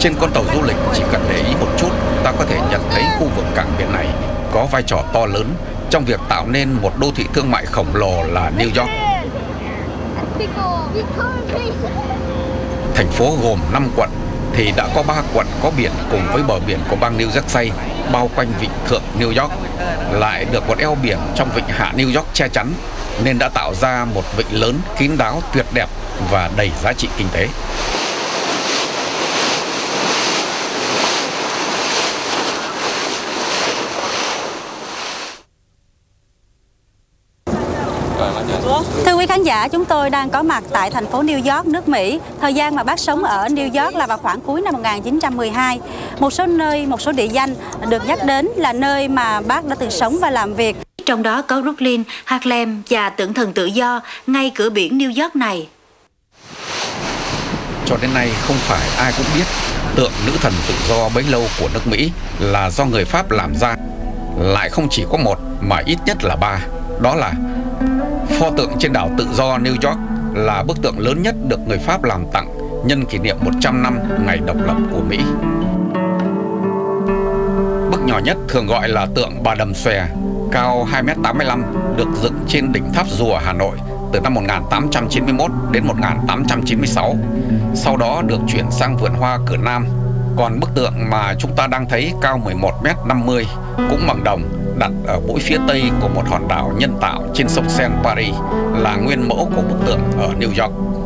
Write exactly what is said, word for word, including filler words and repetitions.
Trên con tàu du lịch, chỉ cần để ý một chút, ta có thể nhận thấy khu vực cảng biển này có vai trò to lớn trong việc tạo nên một đô thị thương mại khổng lồ là New York. Thành phố gồm năm quận, thì đã có ba quận có biển cùng với bờ biển của bang New Jersey bao quanh vịnh thượng New York, lại được một eo biển trong vịnh hạ New York che chắn, nên đã tạo ra một vịnh lớn, kín đáo, tuyệt đẹp và đầy giá trị kinh tế. Thưa quý khán giả, chúng tôi đang có mặt tại thành phố New York, nước Mỹ. Thời gian mà bác sống ở New York là vào khoảng cuối năm một nghìn chín trăm mười hai. Một số nơi, một số địa danh được nhắc đến là nơi mà bác đã từng sống và làm việc. Trong đó có Brooklyn, Harlem và tượng thần tự do ngay cửa biển New York này. Cho đến nay không phải ai cũng biết tượng nữ thần tự do bấy lâu của nước Mỹ là do người Pháp làm ra. Lại không chỉ có một mà ít nhất là ba. Đó là pho tượng trên đảo Tự Do New York, là bức tượng lớn nhất được người Pháp làm tặng nhân kỷ niệm một trăm năm ngày độc lập của Mỹ. Bức nhỏ nhất thường gọi là tượng Bà Đầm Xòe, cao hai mét tám mươi lăm, được dựng trên đỉnh tháp Rùa, Hà Nội từ năm một nghìn tám trăm chín mươi mốt đến một nghìn tám trăm chín mươi sáu. Sau đó được chuyển sang vườn hoa Cửa Nam. Còn bức tượng mà chúng ta đang thấy cao mười một mét năm mươi, cũng bằng đồng, đặt ở bỗi phía tây của một hòn đảo nhân tạo trên sông Seine, Paris, là nguyên mẫu của bức tượng ở New York.